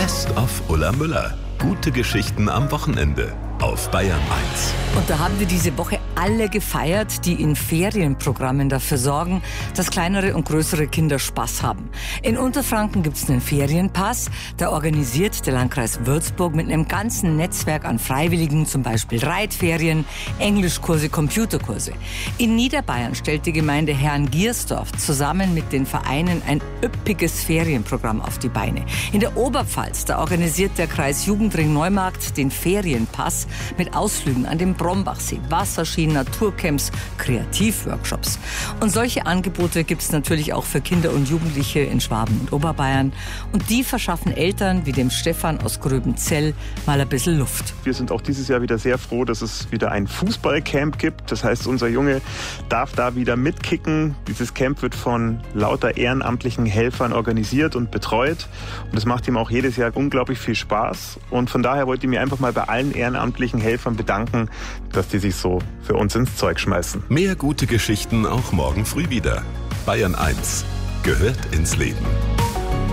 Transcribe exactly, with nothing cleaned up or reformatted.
Best of Ulla Müller. Gute Geschichten am Wochenende auf Bayern eins. Und da haben wir diese Woche alle gefeiert, die in Ferienprogrammen dafür sorgen, dass kleinere und größere Kinder Spaß haben. In Unterfranken gibt es einen Ferienpass. Da organisiert der Landkreis Würzburg mit einem ganzen Netzwerk an Freiwilligen, zum Beispiel Reitferien, Englischkurse, Computerkurse. In Niederbayern stellt die Gemeinde Herrngiersdorf zusammen mit den Vereinen ein üppiges Ferienprogramm auf die Beine. In der Oberpfalz, da organisiert der Kreis Jugendring Neumarkt den Ferienpass mit Ausflügen an den Brombachsee, Wasserski, Naturcamps, Kreativworkshops. Und solche Angebote gibt es natürlich auch für Kinder und Jugendliche in Schwaben und Oberbayern. Und die verschaffen Eltern wie dem Stefan aus Gröbenzell mal ein bisschen Luft. Wir sind auch dieses Jahr wieder sehr froh, dass es wieder ein Fußballcamp gibt. Das heißt, unser Junge darf da wieder mitkicken. Dieses Camp wird von lauter ehrenamtlichen Helfern organisiert und betreut. Und das macht ihm auch jedes Jahr unglaublich viel Spaß. Und von daher wollte ich mir einfach mal bei allen ehrenamtlichen Helfern bedanken, dass die sich so für uns ins Zeug schmeißen. Mehr gute Geschichten auch morgen früh wieder. Bayern eins gehört ins Leben.